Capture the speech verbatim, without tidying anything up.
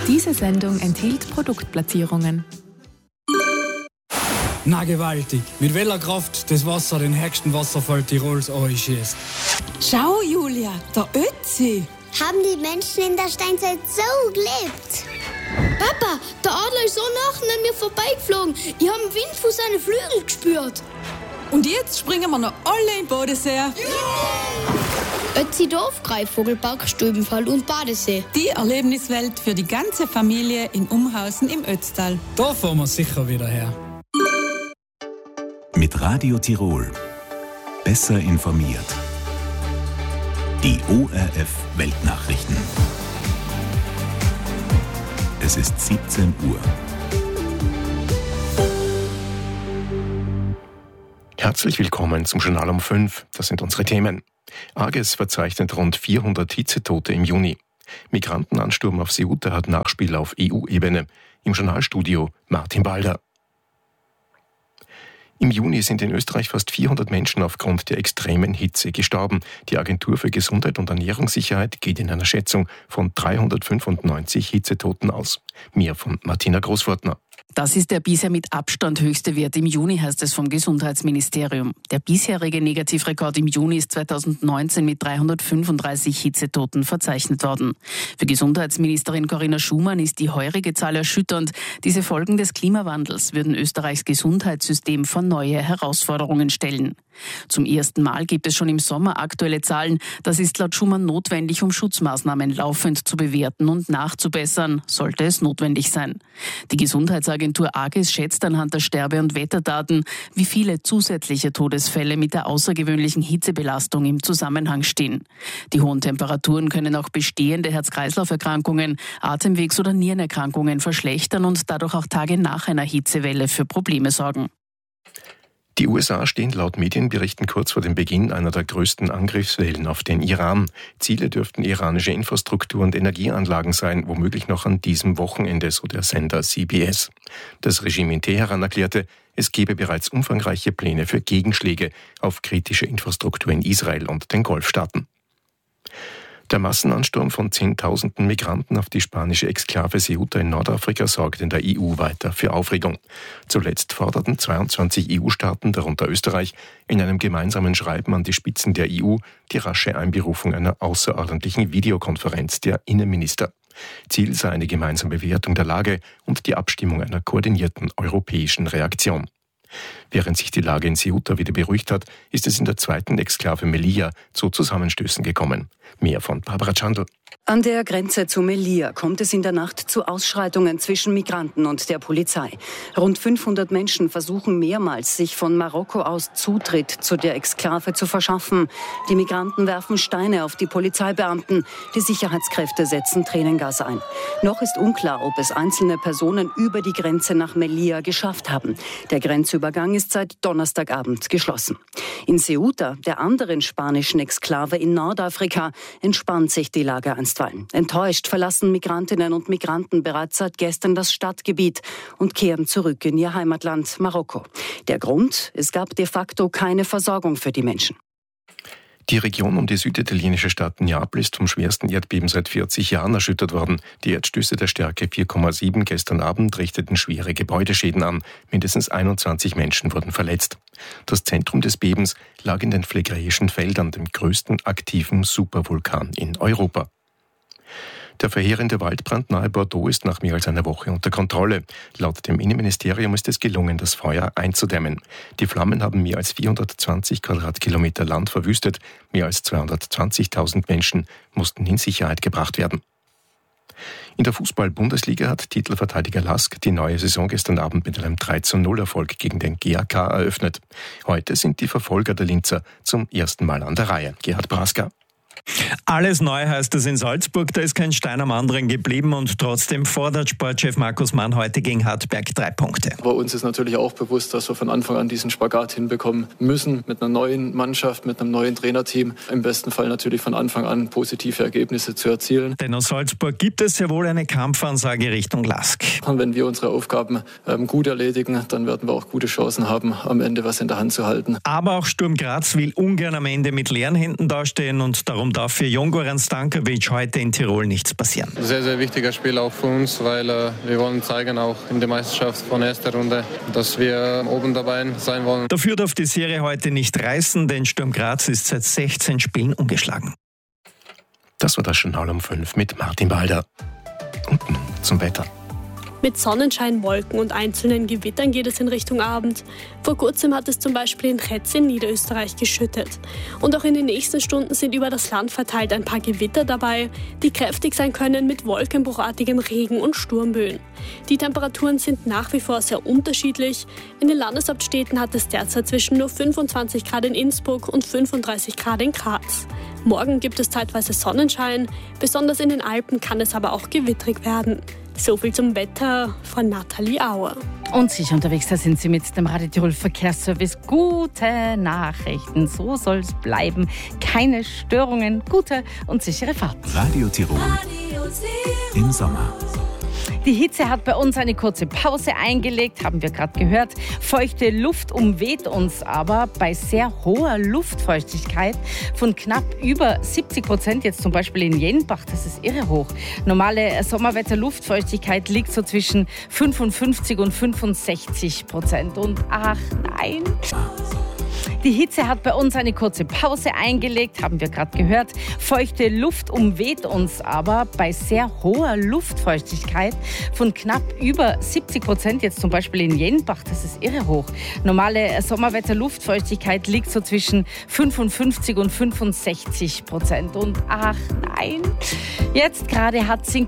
Diese Sendung enthielt Produktplatzierungen. Na gewaltig, mit welcher Kraft das Wasser den höchsten Wasserfall Tirols einschießt. Schau, Julia, der Ötzi. Haben die Menschen in der Steinzeit so gelebt? Papa, der Adler ist so nah an mir vorbeigeflogen. Ich habe den Wind von seinen Flügeln gespürt. Und jetzt springen wir noch alle in den Bodensee. Ja! Ötzi Dorf, Greifvogelpark, Stubenfall und Badesee. Die Erlebniswelt für die ganze Familie in Umhausen im Ötztal. Da fahren wir sicher wieder her. Mit Radio Tirol. Besser informiert. Die O R F Weltnachrichten. Es ist siebzehn Uhr. Herzlich willkommen zum Journal um fünf. Das sind unsere Themen. AGES verzeichnet rund vierhundert Hitzetote im Juni. Migrantenansturm auf Ceuta hat Nachspiel auf E U-Ebene. Im Journalstudio Martin Balder. Im Juni sind in Österreich fast vierhundert Menschen aufgrund der extremen Hitze gestorben. Die Agentur für Gesundheit und Ernährungssicherheit geht in einer Schätzung von dreihundertfünfundneunzig Hitzetoten aus. Mehr von Martina Großfortner. Das ist der bisher mit Abstand höchste Wert im Juni, heißt es vom Gesundheitsministerium. Der bisherige Negativrekord im Juni ist zweitausendneunzehn mit dreihundertfünfunddreißig Hitzetoten verzeichnet worden. Für Gesundheitsministerin Corinna Schumann ist die heurige Zahl erschütternd. Diese Folgen des Klimawandels würden Österreichs Gesundheitssystem vor neue Herausforderungen stellen. Zum ersten Mal gibt es schon im Sommer aktuelle Zahlen. Das ist laut Schumann notwendig, um Schutzmaßnahmen laufend zu bewerten und nachzubessern, sollte es notwendig sein. Die Gesundheitsagentur AGES schätzt anhand der Sterbe- und Wetterdaten, wie viele zusätzliche Todesfälle mit der außergewöhnlichen Hitzebelastung im Zusammenhang stehen. Die hohen Temperaturen können auch bestehende Herz-Kreislauf-Erkrankungen, Atemwegs- oder Nierenerkrankungen verschlechtern und dadurch auch Tage nach einer Hitzewelle für Probleme sorgen. Die U S A stehen laut Medienberichten kurz vor dem Beginn einer der größten Angriffswellen auf den Iran. Ziele dürften iranische Infrastruktur und Energieanlagen sein, womöglich noch an diesem Wochenende, so der Sender C B S. Das Regime in Teheran erklärte, es gebe bereits umfangreiche Pläne für Gegenschläge auf kritische Infrastruktur in Israel und den Golfstaaten. Der Massenansturm von Zehntausenden Migranten auf die spanische Exklave Ceuta in Nordafrika sorgt in der E U weiter für Aufregung. Zuletzt forderten zweiundzwanzig E U-Staaten, darunter Österreich, in einem gemeinsamen Schreiben an die Spitzen der E U die rasche Einberufung einer außerordentlichen Videokonferenz der Innenminister. Ziel sei eine gemeinsame Bewertung der Lage und die Abstimmung einer koordinierten europäischen Reaktion. Während sich die Lage in Ceuta wieder beruhigt hat, ist es in der zweiten Exklave Melilla zu Zusammenstößen gekommen. Mehr von Barbara Chandl. An der Grenze zu Melilla kommt es in der Nacht zu Ausschreitungen zwischen Migranten und der Polizei. Rund fünfhundert Menschen versuchen mehrmals, sich von Marokko aus Zutritt zu der Exklave zu verschaffen. Die Migranten werfen Steine auf die Polizeibeamten. Die Sicherheitskräfte setzen Tränengas ein. Noch ist unklar, ob es einzelne Personen über die Grenze nach Melilla geschafft haben. Der Grenzübergang ist seit Donnerstagabend geschlossen. In Ceuta, der anderen spanischen Exklave in Nordafrika, entspannt sich die Lage einstweilen. Enttäuscht verlassen Migrantinnen und Migranten bereits seit gestern das Stadtgebiet und kehren zurück in ihr Heimatland Marokko. Der Grund? Es gab de facto keine Versorgung für die Menschen. Die Region um die süditalienische Stadt Neapel ist vom schwersten Erdbeben seit vierzig Jahren erschüttert worden. Die Erdstöße der Stärke vier Komma sieben gestern Abend richteten schwere Gebäudeschäden an. Mindestens einundzwanzig Menschen wurden verletzt. Das Zentrum des Bebens lag in den Phlegräischen Feldern, dem größten aktiven Supervulkan in Europa. Der verheerende Waldbrand nahe Bordeaux ist nach mehr als einer Woche unter Kontrolle. Laut dem Innenministerium ist es gelungen, das Feuer einzudämmen. Die Flammen haben mehr als vierhundertzwanzig Quadratkilometer Land verwüstet. Mehr als zweihundertzwanzigtausend Menschen mussten in Sicherheit gebracht werden. In der Fußball-Bundesliga hat Titelverteidiger Lask die neue Saison gestern Abend mit einem drei zu null Erfolg gegen den G A K eröffnet. Heute sind die Verfolger der Linzer zum ersten Mal an der Reihe. Gerhard Braska. Alles neu heißt es in Salzburg, da ist kein Stein am anderen geblieben und trotzdem fordert Sportchef Markus Mann heute gegen Hartberg drei Punkte. Aber uns ist natürlich auch bewusst, dass wir von Anfang an diesen Spagat hinbekommen müssen, mit einer neuen Mannschaft, mit einem neuen Trainerteam, im besten Fall natürlich von Anfang an positive Ergebnisse zu erzielen. Denn aus Salzburg gibt es ja wohl eine Kampfansage Richtung Lask. Und wenn wir unsere Aufgaben ähm, gut erledigen, dann werden wir auch gute Chancen haben, am Ende was in der Hand zu halten. Aber auch Sturm Graz will ungern am Ende mit leeren Händen dastehen und darum Warum darf für Jon Goran Stankovic heute in Tirol nichts passieren? Sehr, sehr wichtiger Spiel auch für uns, weil äh, wir wollen zeigen, auch in der Meisterschaft von erster Runde, dass wir oben dabei sein wollen. Dafür darf die Serie heute nicht reißen, denn Sturm Graz ist seit sechzehn Spielen ungeschlagen. Das war das Journal um fünf mit Martin Balder. Und nun zum Wetter. Mit Sonnenschein, Wolken und einzelnen Gewittern geht es in Richtung Abend. Vor kurzem hat es zum Beispiel in Retz in Niederösterreich geschüttet. Und auch in den nächsten Stunden sind über das Land verteilt ein paar Gewitter dabei, die kräftig sein können mit wolkenbruchartigem Regen und Sturmböen. Die Temperaturen sind nach wie vor sehr unterschiedlich. In den Landeshauptstädten hat es derzeit zwischen nur fünfundzwanzig Grad in Innsbruck und fünfunddreißig Grad in Graz. Morgen gibt es zeitweise Sonnenschein, besonders in den Alpen kann es aber auch gewittrig werden. So viel zum Wetter von Nathalie Auer. Und sicher unterwegs, da sind Sie mit dem Radio Tirol Verkehrsservice. Gute Nachrichten, so soll es bleiben. Keine Störungen, gute und sichere Fahrt. Radio Tirol im Sommer. Die Hitze hat bei uns eine kurze Pause eingelegt, haben wir gerade gehört. Feuchte Luft umweht uns aber bei sehr hoher Luftfeuchtigkeit von knapp über siebzig Prozent, jetzt zum Beispiel in Jenbach, das ist irre hoch. Normale Sommerwetter-Luftfeuchtigkeit liegt so zwischen fünfundfünfzig und fünfundsechzig Prozent. Und ach nein... Die Hitze hat bei uns eine kurze Pause eingelegt, haben wir gerade gehört. Feuchte Luft umweht uns aber bei sehr hoher Luftfeuchtigkeit von knapp über siebzig Prozent, jetzt zum Beispiel in Jenbach, das ist irre hoch. Normale Sommerwetter-Luftfeuchtigkeit liegt so zwischen fünfundfünfzig und fünfundsechzig Prozent. Und ach nein, jetzt gerade hat es in